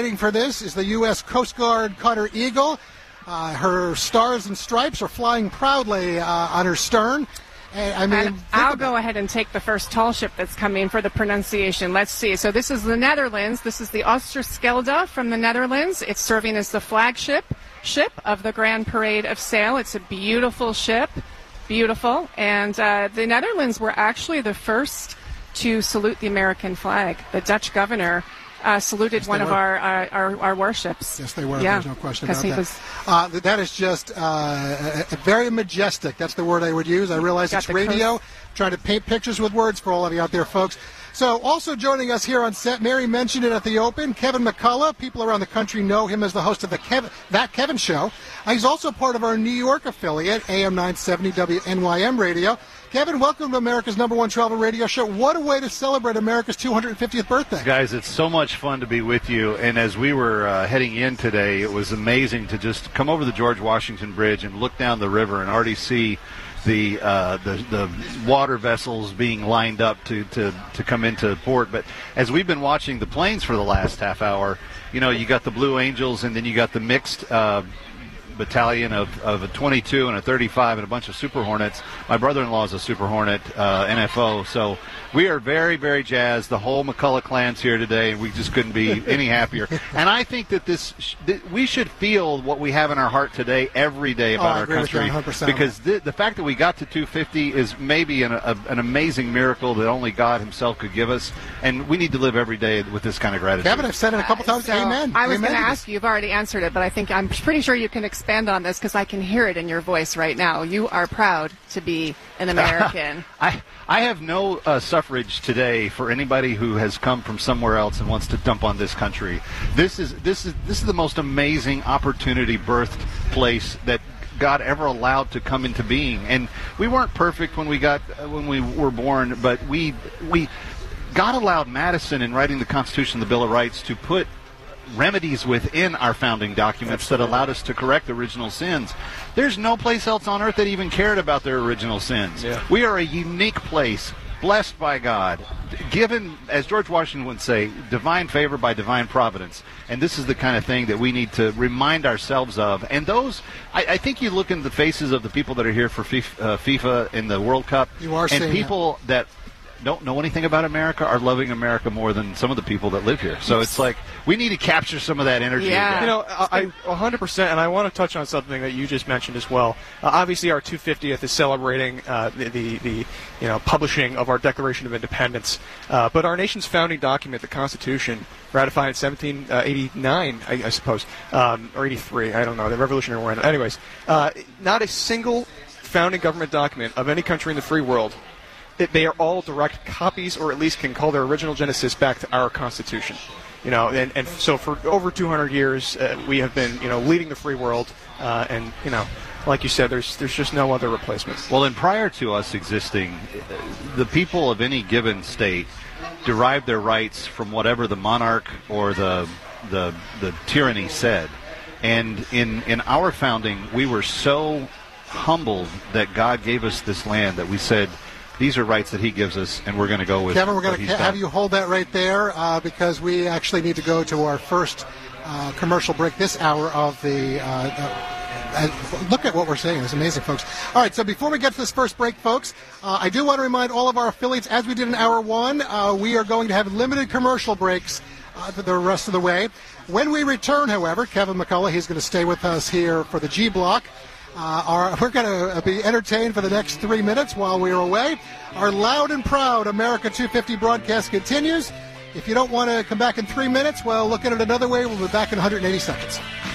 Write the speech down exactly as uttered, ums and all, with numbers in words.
waiting for this is the U S Coast Guard Cutter Eagle. Uh, her stars and stripes are flying proudly uh, on her stern. And, I mean, and I'll go ahead and take the first tall ship that's coming for the pronunciation. Let's see. So this is the Netherlands. This is the Oosterschelde from the Netherlands. It's serving as the flagship ship of the Grand Parade of Sail. It's a beautiful ship. Beautiful. And uh, the Netherlands were actually the first to salute the American flag. The Dutch governor uh, saluted yes, one were. of our, uh, our our warships. Yes, they were. Yeah, There's no question about he that. Was, uh, that is just uh, very majestic. That's the word I would use. I realize it's radio. Coast. Trying to paint pictures with words for all of you out there, folks. So also joining us here on set, Mary mentioned it at the open, Kevin McCullough. People around the country know him as the host of the Kevin, That Kevin Show. Uh, he's also part of our New York affiliate, A M nine seventy W N Y M Radio. Kevin, welcome to America's number one travel radio show. What a way to celebrate America's two hundred fiftieth birthday. Guys, it's so much fun to be with you. And as we were uh, heading in today, it was amazing to just come over the George Washington Bridge and look down the river and already see the uh, the, the water vessels being lined up to, to, to come into port. But as we've been watching the planes for the last half hour, you know, you got the Blue Angels and then you got the mixed uh, battalion of, of a twenty-two and a thirty-five and a bunch of Super Hornets. My brother-in-law is a Super Hornet uh, N F O, so we are very, very jazzed. The whole McCullough clan's here today, and we just couldn't be any happier. And I think that this that we should feel what we have in our heart today every day about oh, our country, because the, the fact that we got to two fifty is maybe an, a, an amazing miracle that only God himself could give us, and we need to live every day with this kind of gratitude. Kevin, I've said it a couple times. So Amen. I was going to Amen. ask you, you've already answered it, but I think I'm pretty sure you can expand on this because I can hear it in your voice right now. You are proud to be an American. I I have no uh, suffrage today for anybody who has come from somewhere else and wants to dump on this country. This is this is this is the most amazing opportunity birthed place that God ever allowed to come into being. And we weren't perfect when we got uh, when we were born, but we we God allowed Madison in writing the Constitution, the Bill of Rights, to put remedies within our founding documents Absolutely. That allowed us to correct original sins. There's no place else on earth that even cared about their original sins. Yeah. We are a unique place, blessed by God, given, as George Washington would say, divine favor by divine providence. And this is the kind of thing that we need to remind ourselves of. And those, I, I think you look in the faces of the people that are here for FIFA, uh, FIFA in the World Cup, you are and people that. that don't know anything about America are loving America more than some of the people that live here. So it's like we need to capture some of that energy. Yeah. Again. You know, I, I one hundred percent, and I want to touch on something that you just mentioned as well. Uh, obviously, our two hundred fiftieth is celebrating uh, the, the, the you know publishing of our Declaration of Independence. Uh, but our nation's founding document, the Constitution, ratified in seventeen eighty-nine, I, I suppose, um, or eighty-three, I don't know, the Revolutionary War. Anyways, uh, not a single founding government document of any country in the free world. It, they are all direct copies, or at least can call their original genesis back to our Constitution. You know, and, and so for over two hundred years, uh, we have been, you know, leading the free world, uh, and you know, like you said, there's there's just no other replacement. Well, and prior to us existing, the people of any given state derived their rights from whatever the monarch or the the the tyranny said, and in in our founding, we were so humbled that God gave us this land that we said, these are rights that he gives us, and we're going to go with Kevin, we're going to to have you hold that right there uh, because we actually need to go to our first uh, commercial break this hour of the uh, uh, look at what we're saying. It's amazing, folks. All right, so before we get to this first break, folks, uh, I do want to remind all of our affiliates, as we did in hour one, uh, we are going to have limited commercial breaks uh, the rest of the way. When we return, however, Kevin McCullough, he's going to stay with us here for the G Block. Uh, our, we're going to be entertained for the next three minutes while we are away. Our loud and proud America two fifty broadcast continues. If you don't want to come back in three minutes, well, look at it another way. We'll be back in one hundred eighty seconds.